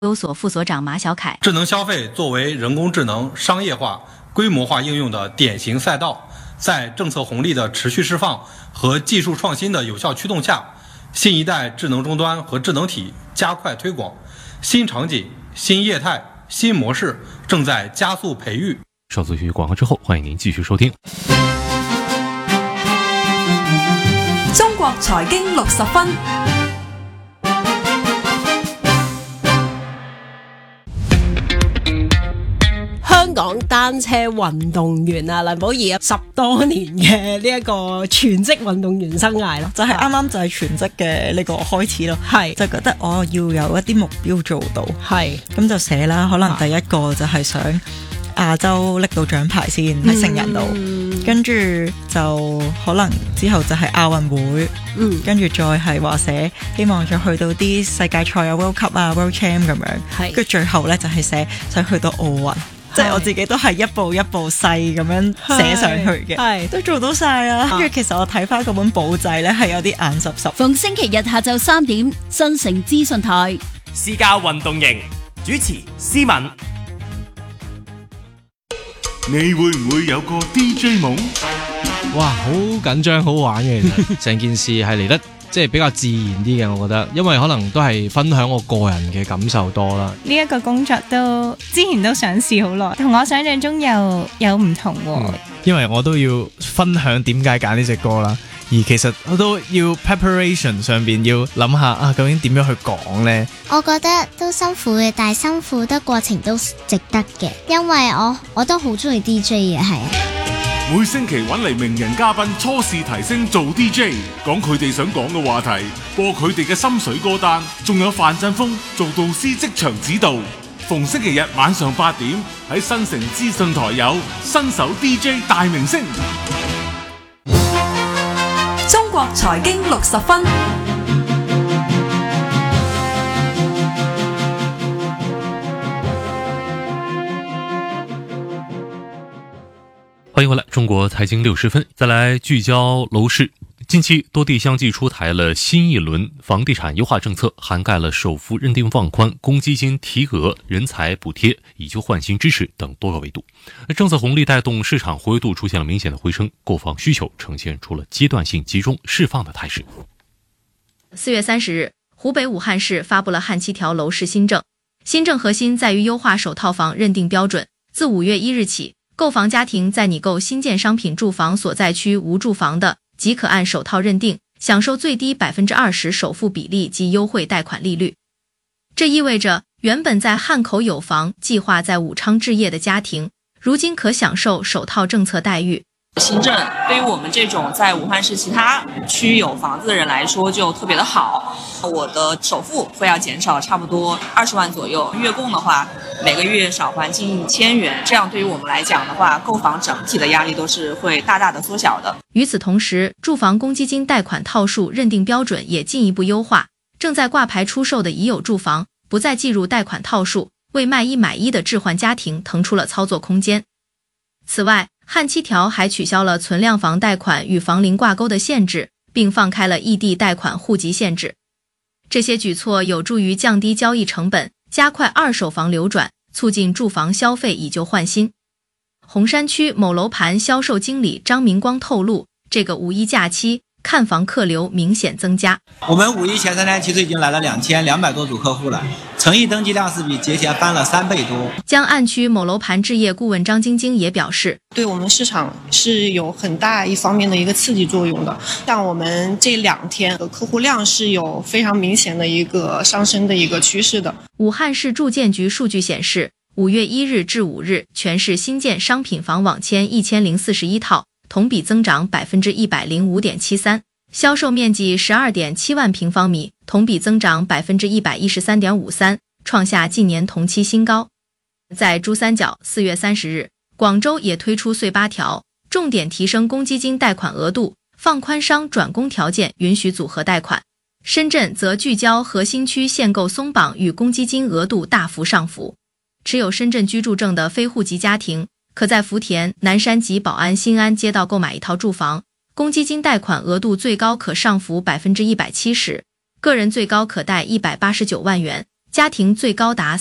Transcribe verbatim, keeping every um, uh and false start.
有所副所长马小凯， 智能消费作为人工智能商业化、规模化应用的典型赛道，在政策红利的持续释放和技术创新的有效驱动下，新一代智能终端和智能体加快推广，新场景、新业态、新模式正在加速培育。 稍作休息广告之后，欢迎您继续收听中國財經六十分。香港單車運動員啊，梁寶儀十多年嘅呢一個全職運動員生涯咯， 就係啱啱就係全職嘅呢個開始咯，係就覺得我要有一啲目標做到，係咁就寫啦。可能第一個就係想亞洲拎到獎牌先喺成人度，嗯、跟住就可能之後就係亞運會，嗯、跟住再係話寫希望再去到啲世界賽啊 World Cup 啊 World Champ 咁樣，跟住最後咧就係寫想去到奧運。即係我自己都係一步一步細咁樣寫上去嘅，係都做到晒啊！跟住其實我睇翻嗰本簿仔咧，係有啲眼濕濕。 逢星期日下晝三點，新城資訊台私家運動營主持思敏。 你會唔會有個 D J 夢？ 哇，好緊張，好玩嘅，其實成件事係嚟得即係比較自然啲嘅，我覺得，因為可能都係分享我個人嘅感受多啦。 呢一個工作都之前都想試好耐，同我想象中又有唔同喎、嗯。 因為我都要分享點解揀呢隻歌啦，而其實我都要 preparation 上邊要諗下啊，究竟點樣去講呢？ 我覺得都辛苦嘅，但係辛苦得過程都值得嘅，因為我我都好中意 D J 嘅，係啊。 每星期揾嚟名人嘉賓初試提升做 D J， 講佢哋想講嘅話題，播佢哋嘅心水歌單，仲有范振鋒做導師即場指導。逢星期日晚上八點喺新城資訊台有新手 D J 大明星。 中國財經六十分。 欢迎回来，中国财经六十分。再来聚焦楼市。近期多地相继出台了新一轮房地产优化政策，涵盖了首付认定放宽、公积金提额、人才补贴、以旧换新支持等多个维度。政策红利带动市场活跃度出现了明显的回升，购房需求呈现出了阶段性集中释放的态势。 四月三十日，湖北武汉市发布了汉七条楼市新政，新政核心在于优化首套房认定标准，自五月一日起，购房家庭在拟购新建商品住房所在区无住房的，即可按首套认定，享受最低 百分之二十 首付比例及优惠贷款利率。这意味着原本在汉口有房、计划在武昌置业的家庭，如今可享受首套政策待遇。 新政对于我们这种在武汉市其他区有房子的人来说就特别的好，我的首付会要减少差不多二十万左右，月供的话每个月少还近一千元，这样对于我们来讲的话，购房整体的压力都是会大大的缩小的。 与此同时，住房公积金贷款套数认定标准也进一步优化，正在挂牌出售的已有住房不再计入贷款套数，为卖一买一的置换家庭腾出了操作空间。此外，汉七条还取消了存量房贷款与房龄挂钩的限制，并放开了异地贷款户籍限制。这些举措有助于降低交易成本，加快二手房流转，促进住房消费以旧换新。红山区某楼盘销售经理张明光透露，这个五一假期看房客流明显增加。 我们五一前三天其实已经来了两千两百多组客户了，诚意登记量是比节前翻了三倍多。 江岸区某楼盘置业顾问张晶晶也表示， 对我们市场是有很大一方面的一个刺激作用的。像我们这两天的客户量是有非常明显的一个上升的一个趋势的。 武汉市住建局数据显示，五月一日至五日，全市新建商品房网签一千零四十一套，同比增长 百分之一百零五点七三， 销售面积 十二点七万平方米，同比增长 百分之一百一十三点五三， 创下近年同期新高。在珠三角，四月三十日，广州也推出穗八条，重点提升公积金贷款额度，放宽商转公条件，允许组合贷款。深圳则聚焦核心区限购松绑与公积金额度大幅上浮。持有深圳居住证的非户籍家庭，可在福田、南山及宝安、新安街道购买一套住房，公积金贷款额度最高可上浮 百分之一百七十， 个人最高可贷一百八十九万元， 家庭最高达